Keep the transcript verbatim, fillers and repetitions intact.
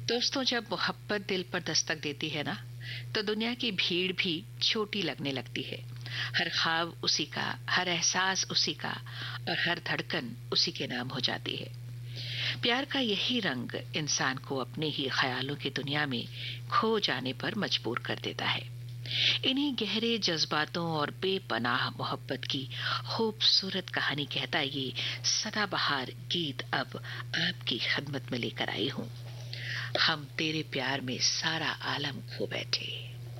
दोस्तों, जब मोहब्बत दिल पर दस्तक देती है ना, तो दुनिया की भीड़ भी छोटी लगने लगती है। हर ख्वाब उसी का, हर एहसास उसी का, और हर धड़कन उसी के नाम हो जाती है। प्यार का यही रंग इंसान को अपने ही ख्यालों की दुनिया में खो जाने पर मजबूर कर देता है। इन्हीं गहरे जज्बातों और बेपनाह मोहब्बत की खूबसूरत कहानी कहता ये सदाबहार गीत अब आपकी खिदमत में लेकर आई हूँ। हम तेरे प्यार में सारा आलम खो बैठे।